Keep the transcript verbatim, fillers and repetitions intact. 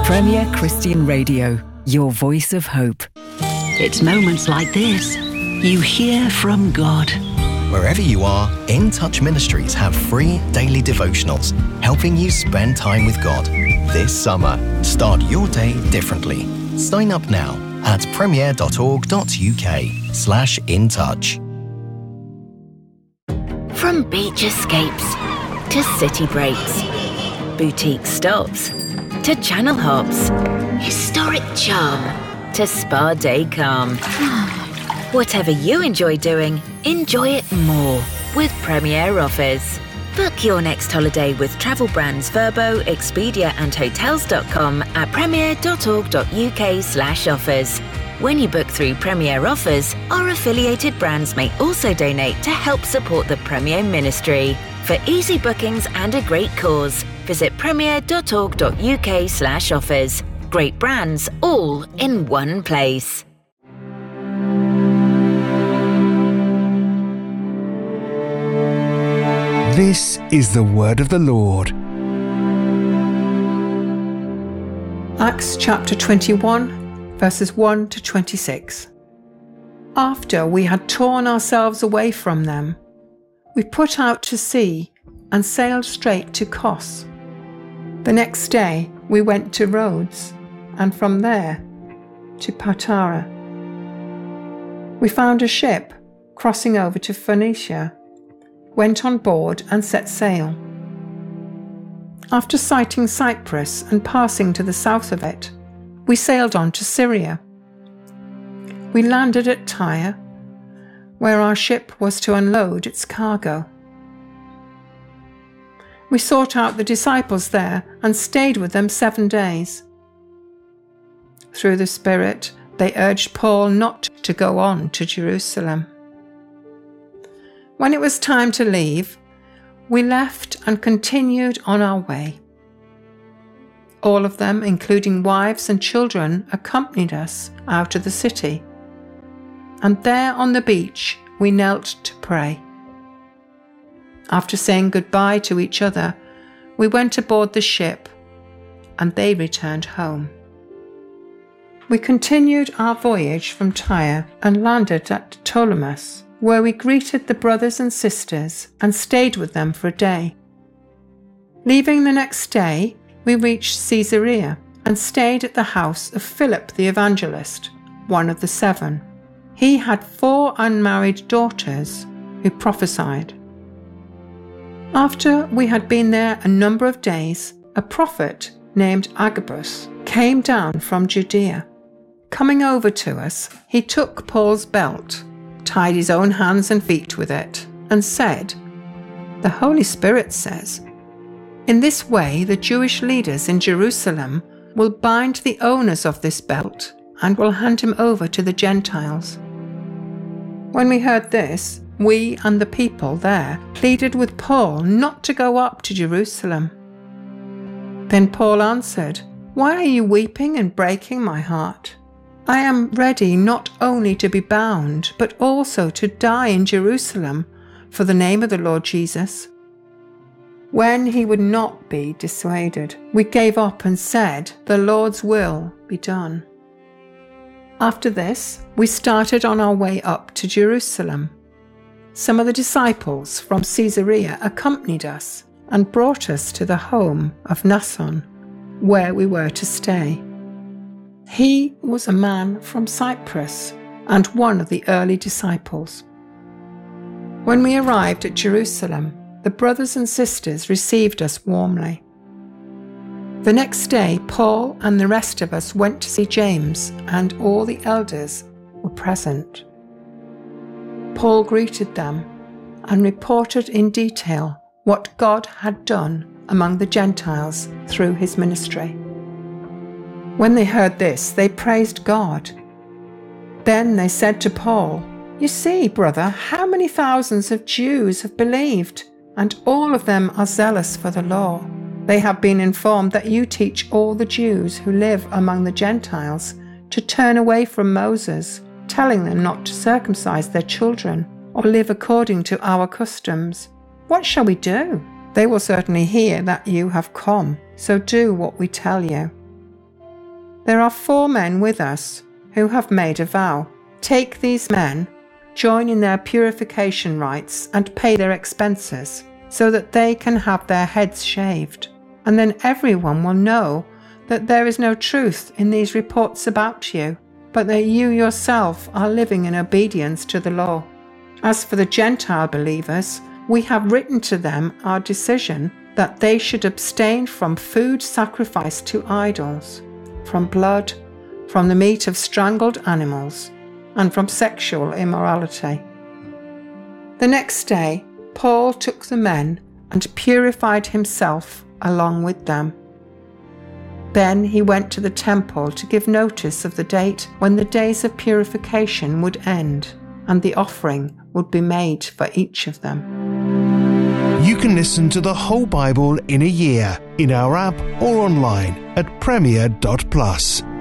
Premier Christian Radio, your voice of hope. It's moments like this you hear from God. Wherever you are, In Touch Ministries have free daily devotionals helping you spend time with God. This summer, start your day differently. Sign up now at premier.org.uk slash in touch. From beach escapes to city breaks, boutique stops to channel hops, historic charm to spa day calm. Whatever you enjoy doing, enjoy it more with Premier Offers. Book your next holiday with travel brands Verbo, Expedia and Hotels dot com at premier.org.uk slash offers. When you book through Premier Offers, our affiliated brands may also donate to help support the Premier Ministry. For easy bookings and a great cause, visit premier.org.uk slash offers. Great brands all in one place. This is the word of the Lord. Acts chapter twenty-one, verses one to twenty-six. After we had torn ourselves away from them, we put out to sea and sailed straight to Kos. The next day we went to Rhodes, and from there to Patara. We found a ship crossing over to Phoenicia, went on board and set sail. After sighting Cyprus and passing to the south of it, we sailed on to Syria. We landed at Tyre, where our ship was to unload its cargo. We sought out the disciples there and stayed with them seven days. Through the Spirit, they urged Paul not to go on to Jerusalem. When it was time to leave, we left and continued on our way. All of them, including wives and children, accompanied us out of the city. And there on the beach, we knelt to pray. After saying goodbye to each other, we went aboard the ship, and they returned home. We continued our voyage from Tyre and landed at Ptolemais, where we greeted the brothers and sisters and stayed with them for a day. Leaving the next day, we reached Caesarea and stayed at the house of Philip the Evangelist, one of the seven. He had four unmarried daughters who prophesied. After we had been there a number of days, a prophet named Agabus came down from Judea. Coming over to us, he took Paul's belt, tied his own hands and feet with it, and said, "The Holy Spirit says, in this way the Jewish leaders in Jerusalem will bind the owners of this belt and will hand him over to the Gentiles." When we heard this, we and the people there pleaded with Paul not to go up to Jerusalem. Then Paul answered, "Why are you weeping and breaking my heart? I am ready not only to be bound, but also to die in Jerusalem for the name of the Lord Jesus." When he would not be dissuaded, we gave up and said, "The Lord's will be done." After this, we started on our way up to Jerusalem. Some of the disciples from Caesarea accompanied us and brought us to the home of Mnason, where we were to stay. He was a man from Cyprus and one of the early disciples. When we arrived at Jerusalem, the brothers and sisters received us warmly. The next day, Paul and the rest of us went to see James, and all the elders were present. Paul greeted them and reported in detail what God had done among the Gentiles through his ministry. When they heard this, they praised God. Then they said to Paul, "You see, brother, how many thousands of Jews have believed, and all of them are zealous for the law. They have been informed that you teach all the Jews who live among the Gentiles to turn away from Moses, telling them not to circumcise their children or live according to our customs. What shall we do? They will certainly hear that you have come, so do what we tell you." There are four men with us who have made a vow. Take these men, join in their purification rites, and pay their expenses, so that they can have their heads shaved. And then everyone will know that there is no truth in these reports about you, but that you yourself are living in obedience to the law. As for the Gentile believers, we have written to them our decision that they should abstain from food sacrificed to idols, from blood, from the meat of strangled animals, and from sexual immorality. The next day, Paul took the men and purified himself along with them. Then he went to the temple to give notice of the date when the days of purification would end, and the offering would be made for each of them. You can listen to the whole Bible in a year in our app or online at premier dot plus.